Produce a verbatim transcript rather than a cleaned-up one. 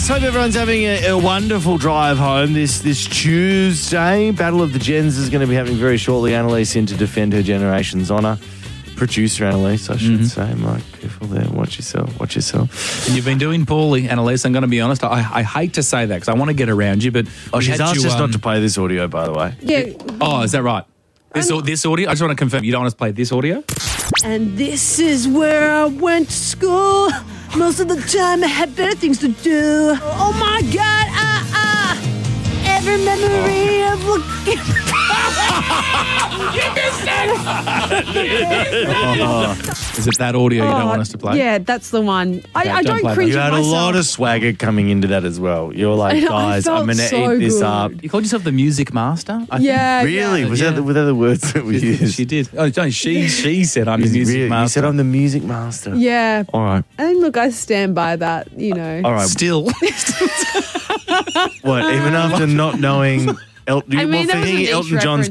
Hope everyone's having a, a wonderful drive home this this Tuesday. Battle of the Gens is going to be happening very shortly. Annalise in to defend her generation's honour. Producer Annalise, I should mm-hmm. say. Mike, careful there. Watch yourself. Watch yourself. And you've been doing poorly, Annalise. I'm going to be honest. I, I hate to say that because I want to get around you, but oh, she's asked you, us um, not to play this audio, by the way. Yeah. Oh, is that right? This this audio? I just want to confirm. You don't want us to play this audio? And this is where I went to school. Most of the time I had better things to do. Oh my God, ah, ah. Every memory of looking. You missed it! oh. Is it that audio you oh, don't want us to play? Yeah, that's the one. I, okay, I don't, don't cringe You had myself. a lot of swagger coming into that as well. You were like, guys, I'm going to so eat this good. up. You called yourself the music master? I yeah. think. Really? Yeah. Was, yeah. That, were that the words that we she, used? She did. Oh, no, she, she said I'm the music really? master. You said I'm the music master. Yeah. All right. And look, I stand by that, you know. All right. Still. What, even after not knowing... El- I mean, well, that was thinking an Elton H John's